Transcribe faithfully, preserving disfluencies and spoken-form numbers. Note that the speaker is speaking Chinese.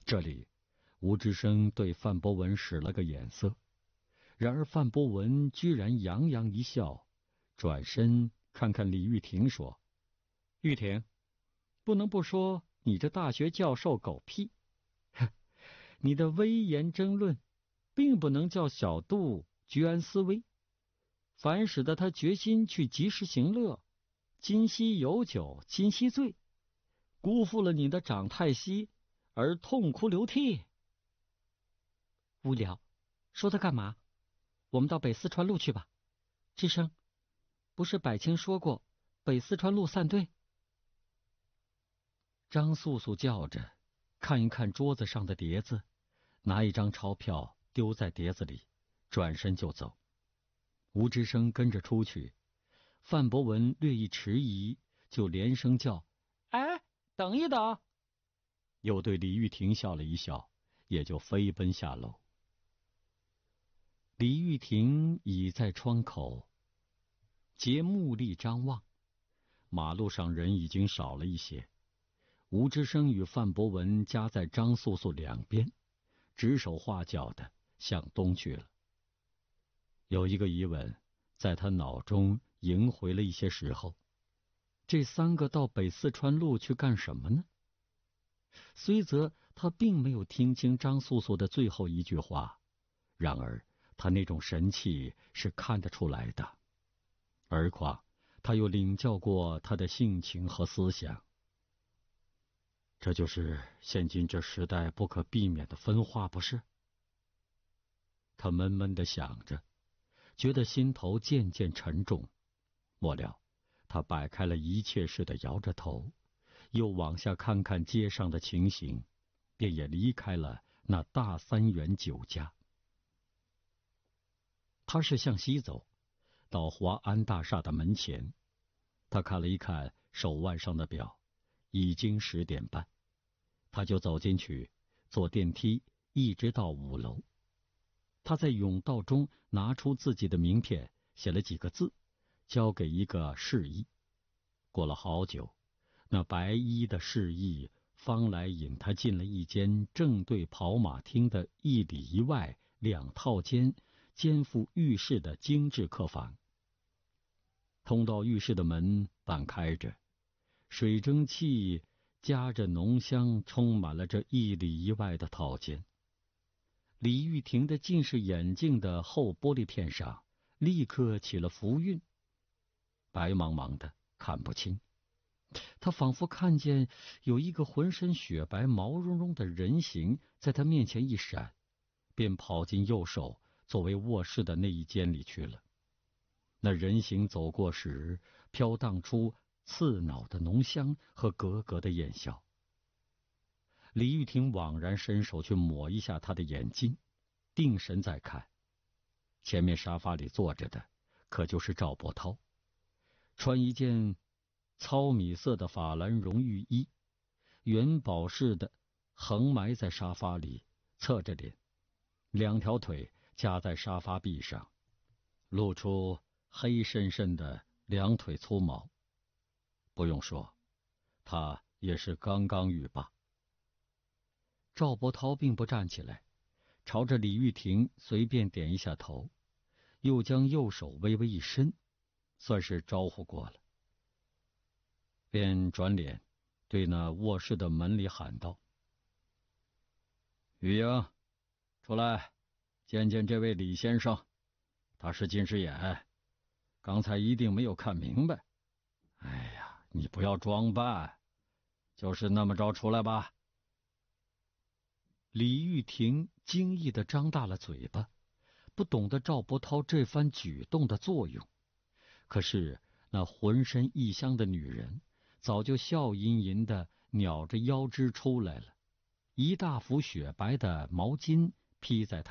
这里，吴之生对范博文使了个眼色，然而范博文居然洋洋一笑，转身看看李玉婷说：“玉婷，不能不说你这大学教授狗屁，你的威严争论，并不能叫小杜居安思危，反使得他决心去及时行乐，今夕有酒今夕醉，辜负了你的长太息而痛哭流涕。” 无聊，说他干嘛？我们到北四川路去吧。之生，不是柏青说过北四川路散队？ 张素素叫着，看一看桌子上的碟子，拿一张钞票丢在碟子里，转身就走。吴之生跟着出去，范博文略一迟疑，就连声叫：“哎，等一等！”又对李玉婷笑了一笑，也就飞奔下楼。李玉婷倚在窗口，皆目力张望。马路上人已经少了一些，吴之生与范博文夹在张素素两边，指手画脚的向东去了。有一个疑问在他脑中萦回了一些时候：这三个到北四川路去干什么呢？虽则他并没有听清张素素的最后一句话，然而他那种神气是看得出来的，而况他又领教过他的性情和思想。这就是现今这时代不可避免的分化，不是？他闷闷地想着，觉得心头渐渐沉重。末了，他摆开了一切似的摇着头，又往下看看街上的情形，便也离开了那大三元酒家。他是向西走，到华安大厦的门前。他看了一看手腕上的表，已经十点半。他就走进去，坐电梯一直到五楼。他在甬道中拿出自己的名片，写了几个字，交给一个侍役。过了好久，那白衣的侍役方来引他进了一间正对跑马厅的一里一外两套间肩负浴室的精致客房。通到浴室的门半开着，水蒸气夹着浓香充满了这一里一外的套间。李玉婷的近视眼镜的后玻璃片上立刻起了浮晕，白茫茫的看不清。他仿佛看见有一个浑身雪白毛茸茸的人形在他面前一闪，便跑进右手作为卧室的那一间里去了。那人形走过时，飘荡出刺脑的浓香和格格的艳笑。李玉婷惘然伸手去抹一下他的眼睛，定神再看，前面沙发里坐着的可就是赵伯涛，穿一件糙米色的法兰绒浴衣，元宝似的横埋在沙发里，侧着脸，两条腿夹在沙发壁上，露出黑深深的两腿粗毛。不用说，他也是刚刚浴罢。赵伯涛并不站起来，朝着李玉婷随便点一下头，又将右手微微一伸，算是招呼过了，便转脸对那卧室的门里喊道：“玉英，出来见见这位李先生，他是近视眼，刚才一定没有看明白。哎呀，你不要装扮，就是那么着出来吧。”李玉婷惊异地张大了嘴巴，不懂得赵伯涛这番举动的作用。可是那浑身异香的女人早就笑吟吟地扭着腰肢出来了，一大幅雪白的毛巾披在她